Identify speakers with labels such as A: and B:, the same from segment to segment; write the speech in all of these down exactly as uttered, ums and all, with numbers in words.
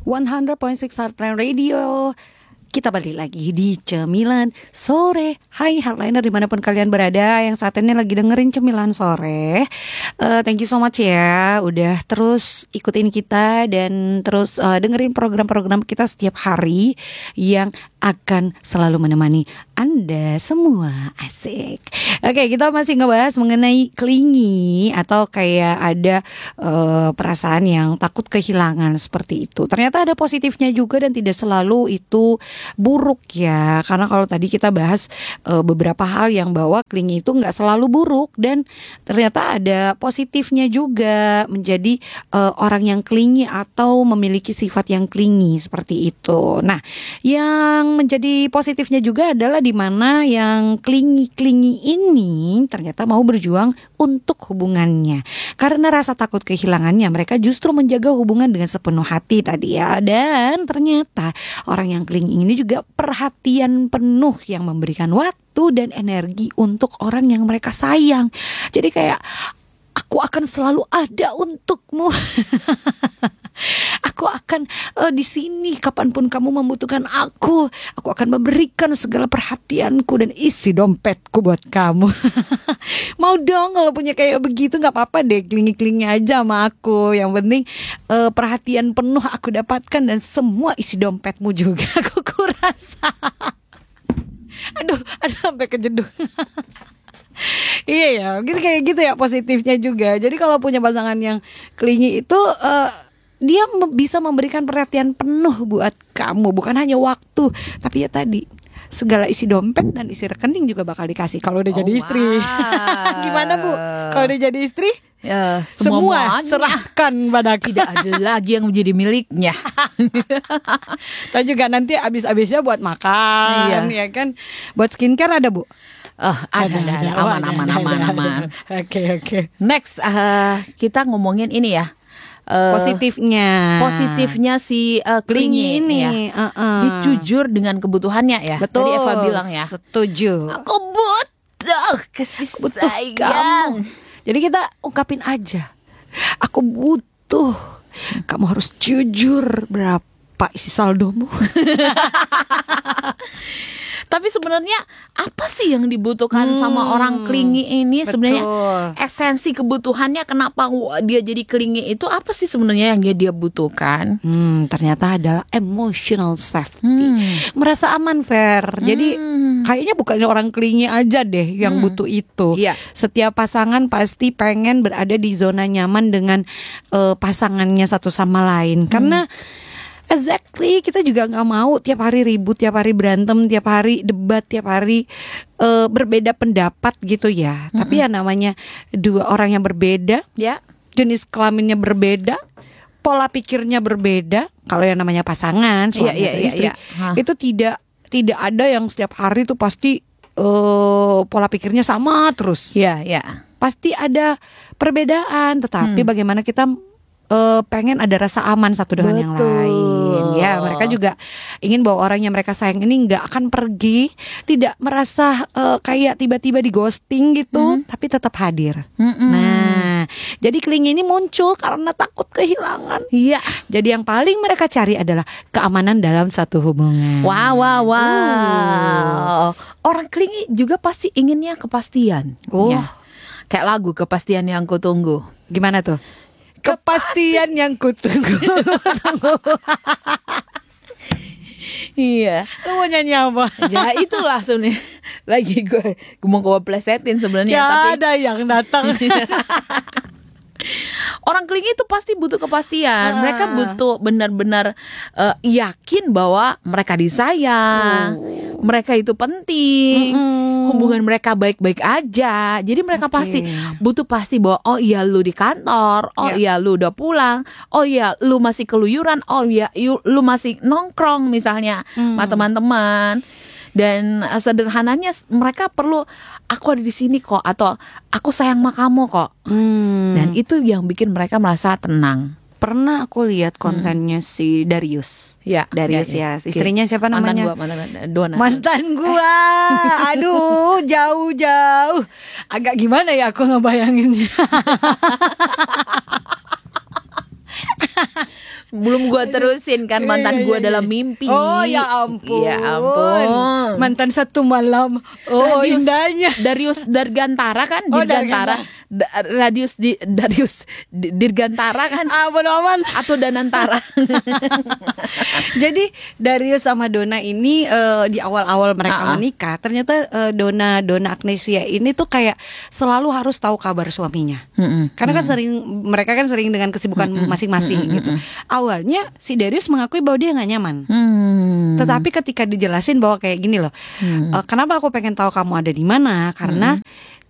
A: seratus koma enam Heartline Radio. Kita balik lagi di Cemilan Sore. Hai Heartliner dimanapun kalian berada yang saat ini lagi dengerin Cemilan Sore. uh, Thank you so much ya udah terus ikutin kita dan terus uh, dengerin program-program kita setiap hari yang akan selalu menemani Anda semua. Asik. Oke, kita masih ngebahas mengenai clingy atau kayak ada uh, perasaan yang takut kehilangan seperti itu. Ternyata ada positifnya juga dan tidak selalu itu buruk ya. Karena kalau tadi kita bahas uh, beberapa hal yang bahwa clingy itu nggak selalu buruk dan ternyata ada positifnya juga menjadi uh, orang yang clingy atau memiliki sifat yang clingy seperti itu. Nah, yang menjadi positifnya juga adalah di mana yang clingy-clingy ini ternyata mau berjuang untuk hubungannya. Karena rasa takut kehilangannya, mereka justru menjaga hubungan dengan sepenuh hati tadi ya. Dan ternyata orang yang clingy ini juga perhatian penuh yang memberikan waktu dan energi untuk orang yang mereka sayang. Jadi kayak aku akan selalu ada untukmu. Aku akan uh, di sini kapanpun kamu membutuhkan aku. Aku akan memberikan segala perhatianku dan isi dompetku buat kamu. Mau dong kalau punya kayak begitu, nggak apa-apa deh, klingi-klingi aja sama aku. Yang penting uh, perhatian penuh aku dapatkan dan semua isi dompetmu juga aku kurasa. Aduh, aduh sampai kejeduk. Iya ya, mungkin kayak gitu ya positifnya juga. Jadi kalau punya pasangan yang clingy itu uh, dia bisa memberikan perhatian penuh buat kamu, bukan hanya waktu, tapi ya tadi segala isi dompet dan isi rekening juga bakal dikasih kalau udah oh, jadi istri. Wow. Gimana Bu? Kalau udah jadi istri?
B: Ya,
A: semua serahkan padaku.
B: Tidak ada lagi yang menjadi miliknya.
A: Tapi juga nanti abis-abisnya buat makan, iya. Ya kan? Buat skincare ada Bu?
B: Oh, ada, ada, ada, ada. Aman, aman, aman, aman.
A: Oke, oke.
B: Next, uh, kita ngomongin ini ya. Uh,
A: positifnya
B: positifnya si uh, clingy ini ya. uh-uh. Dia jujur dengan kebutuhannya ya.
A: Betul,
B: tadi Eva bilang ya,
A: setuju.
B: Aku butuh kasih
A: butuh
B: sayang
A: kamu. Jadi kita ungkapin aja, aku butuh. Kamu harus jujur berapa isi saldomu.
B: Tapi sebenarnya apa sih yang dibutuhkan hmm, sama orang clingy ini? Sebenarnya esensi kebutuhannya kenapa dia jadi clingy itu apa sih sebenarnya yang dia, dia butuhkan?
A: Hmm, ternyata adalah emotional safety. Hmm. Merasa aman, Fer. Jadi hmm. kayaknya bukan orang clingy aja deh yang hmm. butuh itu.
B: Yeah.
A: Setiap pasangan pasti pengen berada di zona nyaman dengan uh, pasangannya satu sama lain. Hmm. Karena exactly, kita juga gak mau tiap hari ribut, tiap hari berantem, tiap hari debat, tiap hari uh, berbeda pendapat gitu ya. Mm-hmm. Tapi ya namanya dua orang yang berbeda,
B: ya,
A: jenis kelaminnya berbeda, pola pikirnya berbeda. Kalau yang namanya pasangan, suami
B: yeah, yeah,
A: atau istri,
B: yeah, yeah.
A: itu tidak tidak ada yang setiap hari tuh pasti uh, pola pikirnya sama terus.
B: Ya, yeah, ya. Yeah.
A: Pasti ada perbedaan, tetapi hmm. bagaimana kita Uh, pengen ada rasa aman satu dengan Betul. Yang lain. Ya, mereka juga ingin bahwa orang yang mereka sayang ini nggak akan pergi, tidak merasa uh, kayak tiba-tiba di ghosting gitu, mm-hmm. tapi tetap hadir. Mm-hmm. Nah, jadi clingy ini muncul karena takut kehilangan.
B: Iya.
A: Jadi yang paling mereka cari adalah keamanan dalam satu hubungan.
B: Wow, wow, wow. Uh. Orang clingy juga pasti inginnya kepastian.
A: Oh,
B: ya. Kayak lagu Kepastian Yang Kutunggu.
A: Gimana tuh? Kepastian yang kutunggu.
B: Iya.
A: Lu mau nyanyi apa?
B: Ya itulah sebenarnya. Lagi gue, gue mau gue plesetin sebenarnya.
A: Gak
B: tapi
A: ada yang datang.
B: Orang clingy itu pasti butuh kepastian. Mereka butuh benar-benar uh, yakin bahwa mereka disayang, oh. mereka itu penting, mm-hmm. hubungan mereka baik-baik aja. Jadi mereka okay. pasti butuh pasti bahwa oh iya lu di kantor, oh yeah. iya lu udah pulang, oh iya lu masih keluyuran, oh iya lu masih nongkrong misalnya mm. sama teman-teman. Dan uh, sederhananya mereka perlu aku ada di sini kok, atau aku sayang sama kamu kok. Hmm. Dan itu yang bikin mereka merasa tenang.
A: Pernah aku lihat kontennya hmm. si Darius.
B: Ya,
A: Darius ya. ya. ya. Istrinya siapa
B: mantan
A: namanya?
B: Gua, mantan gua,
A: mantan gua. Aduh, jauh-jauh. Agak gimana ya aku ngebayanginnya.
B: Belum gua terusin kan mantan gua dalam mimpi.
A: Oh ya ampun.
B: Ya ampun.
A: Mantan satu malam. Oh
B: Radius,
A: indahnya.
B: Darius Dirgantara kan,
A: Oh,
B: Dirgantara. Da- Radius di, Darius di- Dirgantara kan,
A: Ah bodo aman.
B: atau Danantara.
A: Jadi Darius sama Donna ini eh, di awal-awal mereka
B: Uh-uh.
A: menikah, ternyata eh, Donna Donna Agnesia ini tuh kayak selalu harus tahu kabar suaminya.
B: Mm-mm.
A: Karena kan sering mereka kan sering dengan kesibukan masing-masing gitu. Awalnya si Darius mengakui bahwa dia nggak nyaman.
B: Hmm.
A: Tetapi ketika dijelasin bahwa kayak gini loh, eh, kenapa aku pengen tahu kamu ada di mana? Karena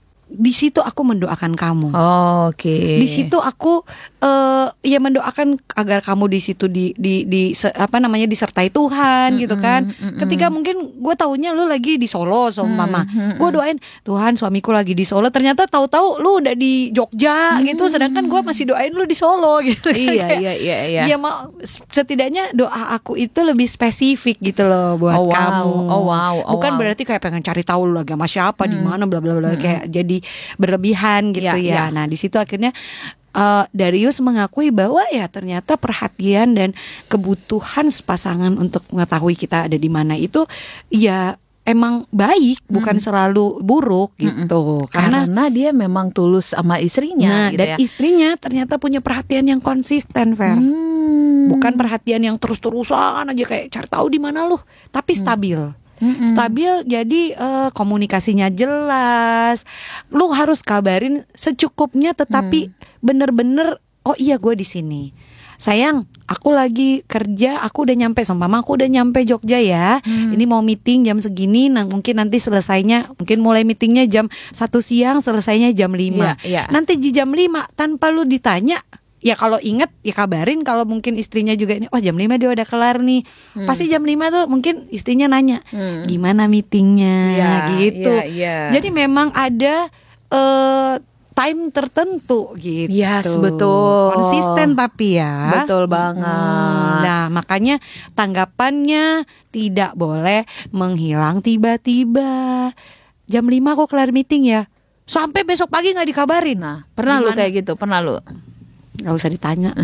A: di situ aku mendoakan kamu.
B: Oke.
A: Di situ aku uh, ya mendoakan agar kamu di situ di di di se, apa namanya disertai Tuhan gitu kan. Ketika mungkin gue taunya lu lagi di Solo sama mama, gue doain Tuhan suamiku lagi di Solo. Ternyata tahu-tahu lu udah di Jogja gitu, sedangkan gue masih doain lu di Solo gitu.
B: Iya,
A: Kayak,
B: iya, iya, iya.
A: Ya mau setidaknya doa aku itu lebih spesifik gitu loh buat
B: Oh, wow.
A: kamu.
B: Oh, wow. Oh,
A: Bukan
B: wow.
A: berarti kayak pengen cari tahu lu lagi sama siapa di mana bla bla bla kayak jadi berlebihan gitu
B: Iya,
A: ya.
B: iya.
A: Nah, di situ akhirnya uh, Darius mengakui bahwa ya ternyata perhatian dan kebutuhan pasangan untuk mengetahui kita ada di mana itu ya emang baik, bukan selalu buruk gitu. Karena
B: Karena dia memang tulus sama
A: nah,
B: istrinya gitu
A: dan
B: ya.
A: istrinya ternyata punya perhatian yang konsisten, Fer.
B: Hmm.
A: Bukan perhatian yang terus-terusan aja kayak cari tahu di mana lu, tapi stabil.
B: Mm-mm.
A: Stabil jadi eh, komunikasinya jelas. Lu harus kabarin secukupnya tetapi bener-bener oh iya gue di sini. Sayang, aku lagi kerja, aku udah nyampe sama mama, aku udah nyampe Jogja ya. Ini mau meeting jam segini, nah mungkin nanti selesainya, mungkin mulai meetingnya jam satu siang, selesainya jam lima.
B: Iya, iya.
A: Nanti di jam lima tanpa lu ditanya, ya kalau inget ya kabarin. Kalau mungkin istrinya juga ini, oh jam lima dia udah kelar nih. Pasti jam lima tuh mungkin istrinya nanya,
B: Hmm.
A: gimana meetingnya
B: Iya,
A: gitu.
B: iya, iya.
A: Jadi memang ada eh, time tertentu gitu.
B: Yes, betul.
A: Konsisten tapi ya.
B: Betul banget.
A: Hmm, Nah, makanya tanggapannya tidak boleh menghilang tiba-tiba. Jam lima kok kelar meeting ya. Sampai besok pagi nggak dikabarin.
B: Nah, pernah lu
A: Gimana?
B: kayak gitu? Pernah lu?
A: Gak usah ditanya.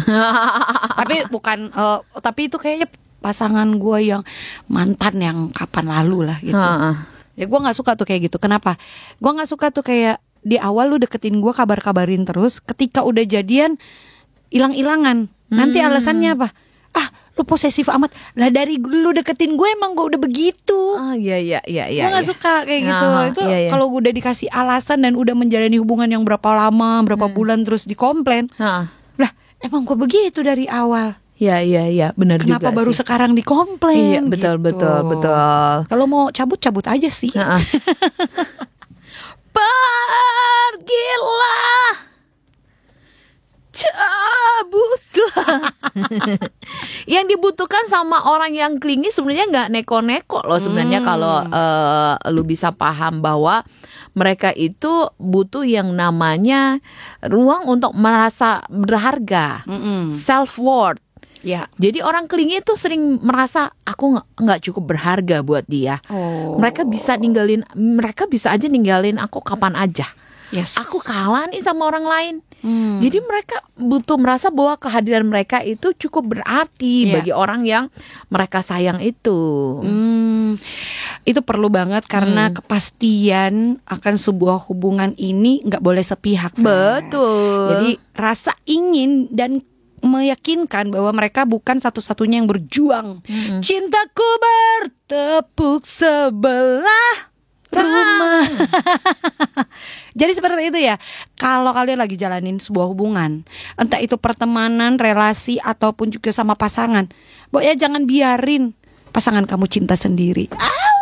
A: Tapi bukan eh, tapi itu kayaknya pasangan gue yang mantan yang kapan lalu lah gitu.
B: Heeh.
A: Ya gue nggak suka tuh kayak gitu. Kenapa? Gue nggak suka tuh kayak di awal lu deketin gue kabar-kabarin terus, ketika udah jadian hilang-hilangan. Nanti alasannya apa? Ah, lu posesif amat. Lah dari lu deketin gue emang gue udah begitu.
B: Oh iya iya iya iya.
A: Gue nggak
B: iya.
A: suka kayak gitu.
B: Aha,
A: Itu
B: iya, iya.
A: kalau udah dikasih alasan dan udah menjalani hubungan yang berapa lama, berapa bulan terus dikomplain.
B: Heeh.
A: Lah, emang gue begitu dari awal.
B: Iya iya iya, benar juga.
A: Kenapa baru
B: sih.
A: sekarang dikomplain?
B: Iya, betul,
A: gitu.
B: betul, betul.
A: Kalau mau cabut cabut aja sih.
B: Heeh. Pergilah, cabutlah. Yang dibutuhkan sama orang yang clingy sebenarnya nggak neko-neko loh sebenarnya.
A: Hmm.
B: Kalau eh, lu bisa paham bahwa mereka itu butuh yang namanya ruang untuk merasa berharga,
A: Mm-mm.
B: self worth.
A: Ya.
B: Jadi orang clingy itu sering merasa aku nggak nggak cukup berharga buat dia.
A: Oh.
B: Mereka bisa ninggalin, mereka bisa aja ninggalin aku kapan aja.
A: Yes.
B: Aku kalah nih sama orang lain.
A: Hmm.
B: Jadi mereka butuh merasa bahwa kehadiran mereka itu cukup berarti
A: Iya.
B: bagi orang yang mereka sayang itu.
A: Hmm, itu perlu banget karena kepastian akan sebuah hubungan ini nggak boleh sepihak. Fer.
B: Betul.
A: Jadi rasa ingin dan meyakinkan bahwa mereka bukan satu-satunya yang berjuang. Cintaku bertepuk sebelah rumah. Jadi seperti itu ya. Kalau kalian lagi jalanin sebuah hubungan, entah itu pertemanan, relasi ataupun juga sama pasangan, pokoknya jangan biarin pasangan kamu cinta sendiri. Ah,